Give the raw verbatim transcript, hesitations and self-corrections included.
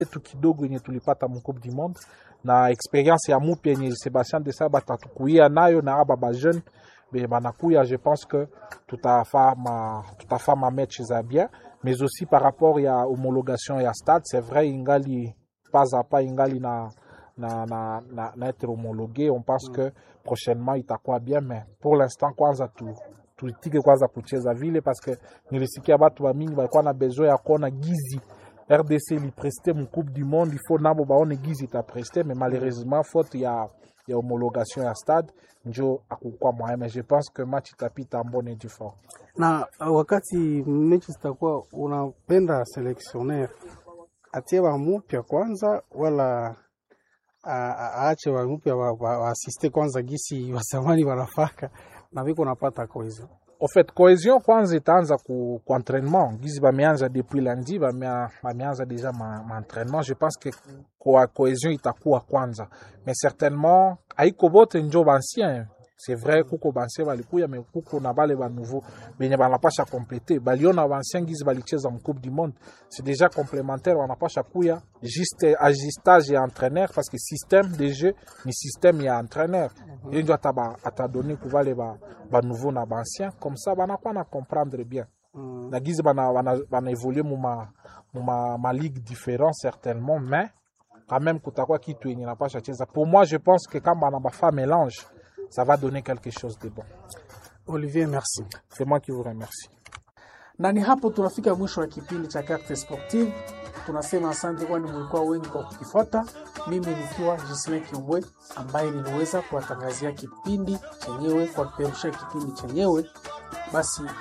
yetu kidogo yenye tulipata mu Coupe du Monde na experience ya mupya yenye Sébastien Desailly batatukuia nayo na aba ba jeune be banakuya. Je pense que tutafa ma tutafa ma match za bien, mais aussi par rapport ya homologation ya stade, c'est vrai ingali pas à pas ingali na na na na, na être homologué. On pense mm. que prochainement itakuwa bien, mais pour l'instant kwanza tu tuitike kwanza kucheza vile, parce que nilisikia watu wa mingi walikuwa na besoin ya kuona gizi R D C li prester mon Coupe du Monde, il faut nabo baone gizi ta prester, mais malheureusement faute ya ya homologation ya stade njo akukwa moyen, mais je pense que match itapita mbone du fort. Na wakati mechi zitakuwa, unapenda selectionnaire atie wa mupya kwanza wala aache wa mupya wa, wa, wa assiste kwanza gisi wa zamani wanafaka na viko napata cohesion? En fait, cohesion kwanza itaanza ku, ku entraînement. Gizi bameanza depuis lundi, bameanza déjà ma, ma entraînement. Je pense que kwa cohesion itakuwa kwanza. Mais certainement, haiko bote njo bancien. C'est vrai, kuko bancien balikuya, mais kuko na bale ba nouveau. Benye banapasha compléter. Baliona bancien gizi balicheza mu Coupe du Monde. C'est déjà complémentaire, banapasha kuya. Juste ajustage et entraîneur, parce que système de jeu, ni système ya entraîneur. Il doit ata donner pour les ba, ba nouveau na bancien. Comme ça, banakuwa na comprendre bien. Mm. Na gizi bana, bana, bana évoluer mu ma, mu ma, ma ligue différente, certainement, mais quand même, kutakuwa kitu yenye napasha cheza. Pour moi, je pense que quand bana ba fa mélange, ça va donner quelque chose de bon. Olivier, merci. C'est moi qui vous remercie. Na ni hapo tunafika mwisho wa kipindi cha Carte Sportive. Tunasema asante kwani mlikuwa wengi kwa kukifuata. Mimi nikiwa Gislain Kiombwe ambaye niliweza kuwatangazia kipindi chenyewe, kwa kuperusha kipindi chenyewe. Basi